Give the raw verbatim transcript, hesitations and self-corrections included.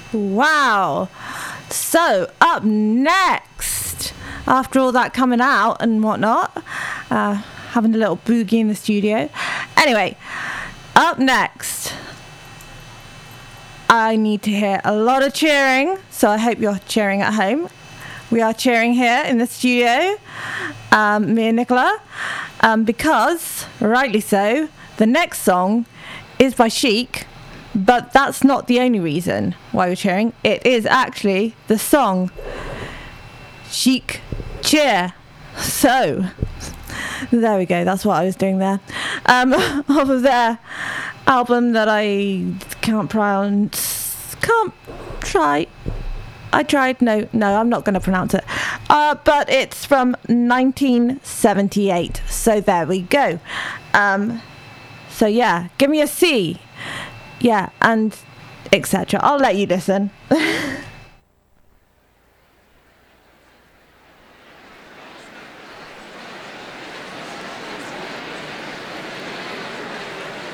Wow. So, up next, after all that coming out and whatnot, uh, having a little boogie in the studio. Anyway, up next, I need to hear a lot of cheering, so I hope you're cheering at home. We are cheering here in the studio, um, me and Nicola, um, because, rightly so, the next song is by Chic. But that's not the only reason why we're cheering. It is actually the song Chic Cheer. So, there we go. That's what I was doing there. Um, off of their album that I can't pronounce. Can't try. I tried. No, no, I'm not going to pronounce it. Uh, but it's from nineteen seventy-eight. So, there we go. Um, so, yeah. Give me a C. Yeah, and et cetera. I'll let you listen.